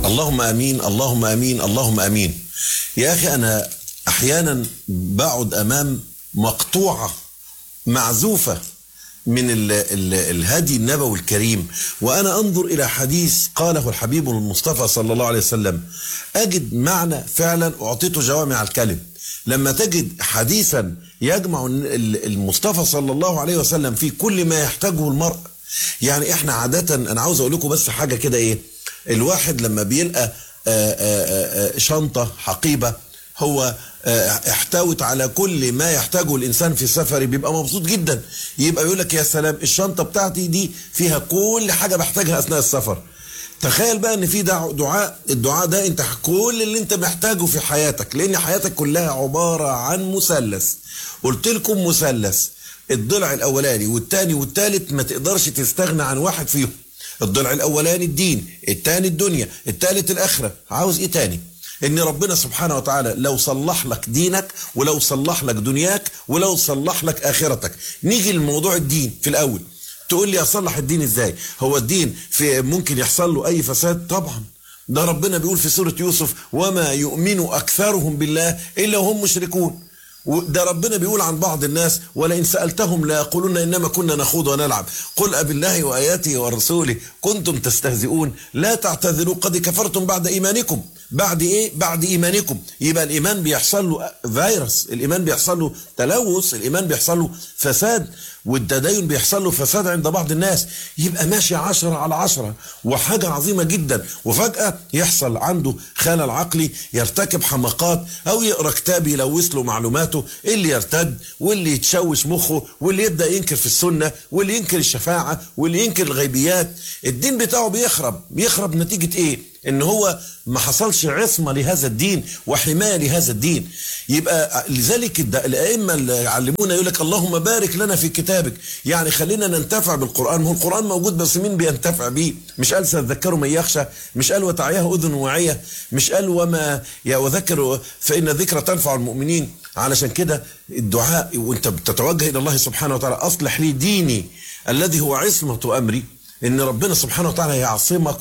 اللهم امين، اللهم امين، اللهم امين. يا اخي انا احيانا بقعد امام مقطوعه معزوفه من الهدي النبوي الكريم، وانا انظر الى حديث قاله الحبيب المصطفى صلى الله عليه وسلم، اجد معنى فعلا اعطيته جوامع الكلم. لما تجد حديثا يجمع المصطفى صلى الله عليه وسلم في كل ما يحتاجه المرء. يعني احنا عادة، انا عاوز اقول لكم بس حاجة كده، ايه الواحد لما بيلقى شنطة حقيبة هو احتوت على كل ما يحتاجه الانسان في سفره بيبقى مبسوط جدا. يبقى يقول لك يا سلام الشنطة بتاعتي دي فيها كل حاجة بحتاجها اثناء السفر. تخيل بقى ان في دعاء، الدعاء ده انت كل اللي انت محتاجه في حياتك، لان حياتك كلها عبارة عن مثلث. قلت لكم مثلث، الضلع الاولاني والثاني والثالث ما تقدرش تستغنى عن واحد فيهم. الضلع الاولاني الدين، الثاني الدنيا، الثالث الاخره. عاوز ايه تاني؟ ان ربنا سبحانه وتعالى لو صلح لك دينك، ولو صلح لك دنياك، ولو صلح لك اخرتك. نيجي لموضوع الدين في الاول. تقول لي اصلح الدين ازاي؟ هو الدين في ممكن يحصل له اي فساد؟ طبعا. ده ربنا بيقول في سورة يوسف: وما يؤمن اكثرهم بالله الا وهم مشركون. وده ربنا بيقول عن بعض الناس: ولئن سألتهم ليقولون إنما كنا نخوض ونلعب قل أبالله وآياته ورسوله كنتم تستهزئون لا تعتذروا قد كفرتم بعد إيمانكم. بعد إيه؟ بعد إيمانكم. يبقى الإيمان بيحصل له فيروس، الإيمان بيحصل له تلوث، الإيمان بيحصل له فساد، والتدين بيحصل له فساد عند بعض الناس. يبقى ماشي 10/10 وحاجة عظيمة جدا، وفجأة يحصل عنده خلل عقلي، يرتكب حماقات أو يقرأ كتاب يلوث له معلوماته، اللي يرتد واللي يتشوش مخه واللي يبدأ ينكر في السنة واللي ينكر الشفاعة واللي ينكر الغيبيات. الدين بتاعه بيخرب نتيجة إيه؟ ان هو ما حصلش عصمة لهذا الدين وحماية لهذا الدين. يبقى لذلك الائمة اللي علمونا يقول لك: اللهم بارك لنا في كتابك، يعني خلينا ننتفع بالقرآن. هو القرآن موجود بس مين بينتفع بيه؟ مش قال سيذكر من يخشى؟ مش قال وتعيها اذن واعية؟ مش قال وما وذكر فإن الذكر تنفع المؤمنين؟ علشان كده الدعاء وانت بتتوجه الى الله سبحانه وتعالى: اصلح لي ديني الذي هو عصمة امري. ان ربنا سبحانه وتعالى يعصمك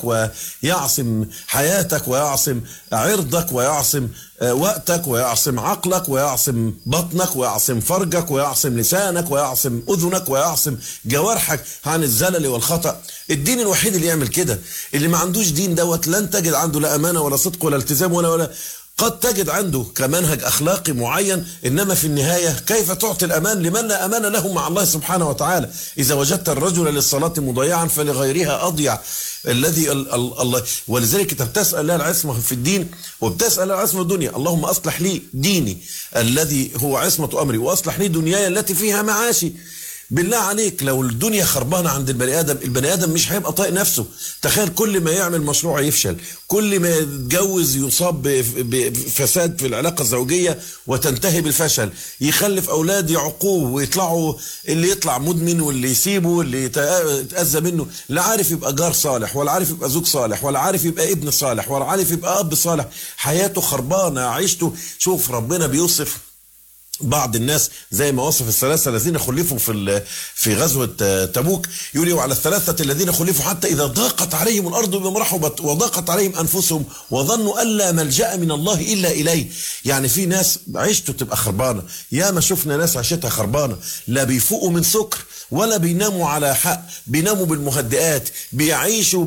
ويعصم حياتك ويعصم عرضك ويعصم وقتك ويعصم عقلك ويعصم بطنك ويعصم فرجك ويعصم لسانك ويعصم اذنك ويعصم جوارحك عن الزلل والخطأ. الدين الوحيد اللي يعمل كده. اللي ما عندوش دين دوت لن تجد عنده لا امانة ولا صدق ولا التزام ولا قد تجد عنده كمنهج أخلاقي معين، إنما في النهاية كيف تعطي الأمان لمن لا أمان له مع الله سبحانه وتعالى؟ إذا وجدت الرجل للصلاة مضيعا فلغيرها أضيع. الذي الله، ولذلك أنت بتسأل الله العصمة في الدين وبتسأل الله العصمة في الدنيا. اللهم أصلح لي ديني الذي هو عصمة أمري وأصلح لي دنياي التي فيها معاشي. بالله عليك لو الدنيا خربانة عند البني آدم مش هيبقى طايق نفسه. تخيل كل ما يعمل مشروع يفشل، كل ما يتجوز يصاب بفساد في العلاقة الزوجية وتنتهي بالفشل، يخلف أولاد يعقوه ويطلعوا، اللي يطلع مدمن واللي يسيبه واللي يتأذى منه. لا عارف يبقى جار صالح ولا عارف يبقى زوج صالح ولا عارف يبقى ابن صالح ولا عارف يبقى أب صالح. حياته خربانة، عيشته. شوف ربنا بيوصف بعض الناس زي ما وصف الثلاثة الذين خلفوا في غزوة تبوك، يقول: وعلى الثلاثة الذين خلفوا حتى إذا ضاقت عليهم الأرض بما رحبت وضاقت عليهم أنفسهم وظنوا أن لا ملجأ من الله إلا إليه. يعني في ناس عيشته تبقى خربانة. يا ما شفنا ناس عيشتها خربانة، لا بيفوقوا من سكر ولا بيناموا على حق، بيناموا بالمهدئات، بيعيشوا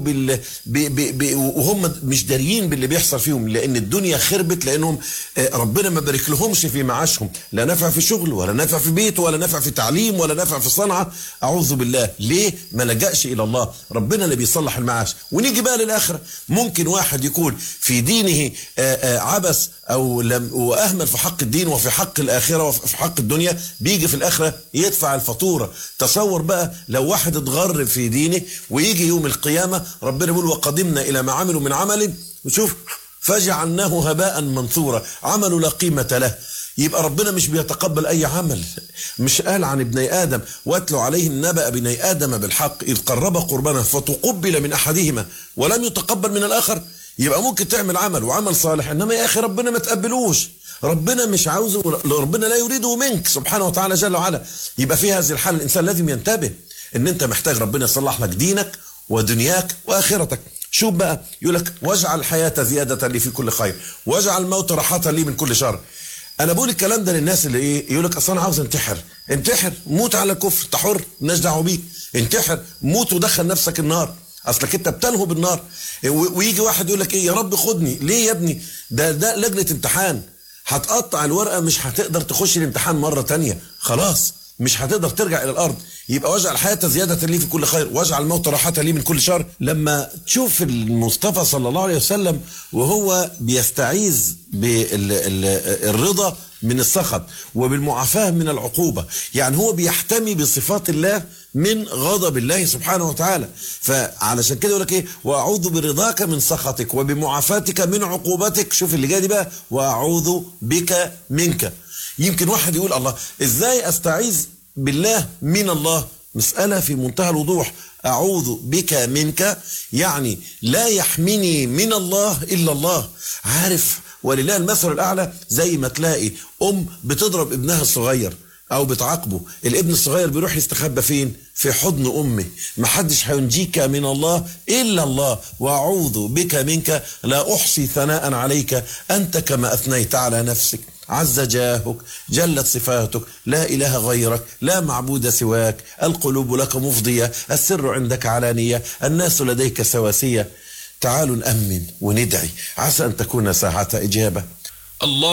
وهم مش داريين باللي بيحصل فيهم، لأن الدنيا خربت، لأنهم ربنا ما بارك لهمش في معاشهم، لا نفع في شغل ولا نفع في بيت ولا نفع في تعليم ولا نفع في صنعة. أعوذ بالله. ليه؟ ما لجأش إلى الله. ربنا اللي بيصلح المعاش. ونيجي بقى للآخرة. ممكن واحد يكون في دينه عبث أو وأهمل في حق الدين وفي حق الآخرة وفي حق الدنيا، بيجي في الآخرة يدفع الفاتورة. تصور بقى لو واحد اتغر في دينه ويجي يوم القيامة ربنا يقول: وقدمنا إلى ما عملوا من عمل وشوف فجعلناه هباء منثورا، عمل لا قيمة له. يبقى ربنا مش بيتقبل أي عمل. مش قال عن ابني آدم: واتلوا عليهم نبأ ابني آدم بالحق إذ قربا قربانا فتقبل من أحدهما ولم يتقبل من الآخر. يبقى ممكن تعمل عمل وعمل صالح، إنما يا أخي ربنا ما تقبلوش، ربنا مش عاوزه، ربنا لا يريده منك سبحانه وتعالى جل وعلا. يبقى في هذه الحالة الإنسان لازم ينتبه إن أنت محتاج ربنا يصلح لك دينك ودنياك وآخرتك. شوف بقى يقول لك واجعل الحياة زيادة لي في كل خير واجعل الموت راحة لي من كل شر. انا بقول الكلام ده للناس اللي ايه يقول لك اصل انا عاوز انتحر موت على الكفر، انت حر مالناش دعوه بيك، انتحر موت ودخل نفسك النار، اصلك انت بتنهب النار. ويجي واحد يقول لك ايه يا رب خدني، ليه يا ابني؟ ده لجنه امتحان، هتقطع الورقه مش هتقدر تخش الامتحان مره تانية، خلاص مش هتقدر ترجع الى الارض. يبقى واجعل الحياه زياده لي في كل خير واجعل الموت راحه لي من كل شر. لما تشوف المصطفى صلى الله عليه وسلم وهو بيستعيذ بالرضا من السخط وبالمعافاه من العقوبه، يعني هو بيحتمي بصفات الله من غضب الله سبحانه وتعالى. فعلشان كده يقول لك ايه واعوذ برضاك من سخطك وبمعافاتك من عقوبتك. شوف اللي جاي دي بقى واعوذ بك منك. يمكن واحد يقول الله ازاي استعيذ بالله من الله؟ مسألة في منتهى الوضوح. أعوذ بك منك يعني لا يحميني من الله إلا الله. عارف ولله المثل الأعلى، زي ما تلاقي بتضرب ابنها الصغير أو بتعاقبه، الابن الصغير بيروح يستخبى فين؟ في حضن أمه. محدش هينجيك من الله إلا الله. وأعوذ بك منك لا أحصي ثناء عليك أنت كما أثنيت على نفسك. عز جاهك جلت صفاتك لا إله غيرك لا معبود سواك. القلوب لك مفضية السر عندك علانية الناس لديك سواسية. تعالوا نأمن وندعي عسى أن تكون ساعة إجابة. الله